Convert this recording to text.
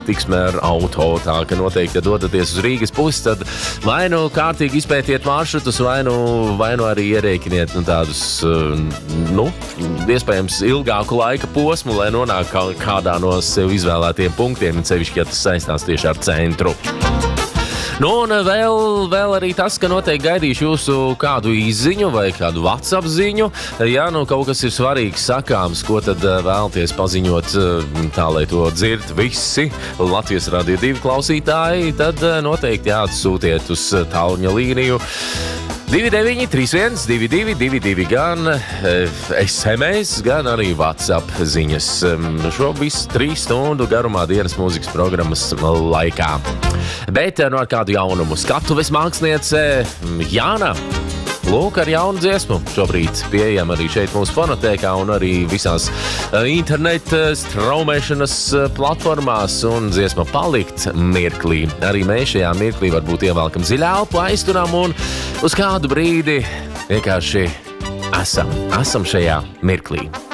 tiksmē ar auto, tā ka noteikti, ja dodaties uz Rīgas pusi, tad vai nu kārtīgi izpētiet maršrutus, vai nu arī ierēķiniet tādus, iespējams ilgāku laika posmu, lai nonāktu kādā no sev izvēlētiem punktiem, sevišķi, ja tas saistās tieši ar centru. Un vēl arī tas, ka noteikti gaidīšu jūsu kādu izziņu vai kādu WhatsApp ziņu. Ja kaut kas ir svarīgs sakāms, ko tad vēlaties paziņot tā, lai to dzird visi Latvijas Radio 2 klausītāji, tad noteikti jāatsūtiet uz tālruņa līniju 2931 2222 gan SMS, gan arī WhatsApp ziņas. Šo visu 3 stundu garumā dienas mūzikas programmas laikā. Bet ar kādu jaunumu skatuves māksliniece Jāna. Lūk, ar jaunu dziesmu šobrīd pieejama arī šeit mūsu fonotēkā un arī visās interneta straumēšanas platformās, un dziesma Palikt mirklī. Arī mēs šajā mirklī varbūt ievelkam dziļu elpu, aizturam un uz kādu brīdi vienkārši esam šajā mirklī.